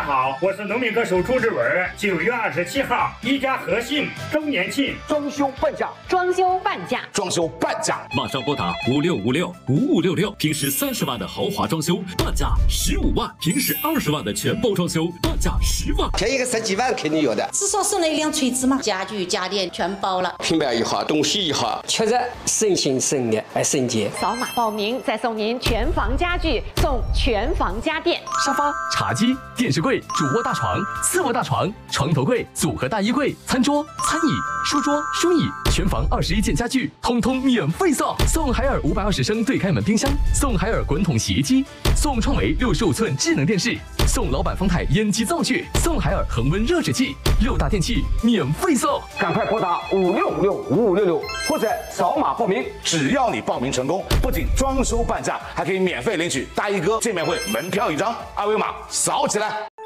好，我是农民歌手朱志文。9月27号，一家和信周年庆， 装修半价， 装修半价， 装修半价， 马上拨打56565566，平时30万的豪华装修半价15万，平时20万的全包装修半价10万， 便宜个10几万肯定有的。 至少送了一辆锤子嘛，家具家电全包了， 品牌也好，东西也好， 确实省心省力还省钱。 扫码报名再送您全房家具，送全房家电， 沙发、茶几、电视柜、主卧大床、次卧大床、床头柜、组合大衣柜、餐桌、餐椅、书桌、书椅，全房21件家具，通通免费送。送海尔520升对开门冰箱，送海尔滚筒洗衣机，送创维65寸智能电视，送老板方太烟机灶具，送海尔恒温热水器，6大电器免费送。 赶快拨打56565566或者扫码报名。只要你报名成功，不仅装修半价，还可以免费领取大衣哥见面会门票1张，二维码扫起来。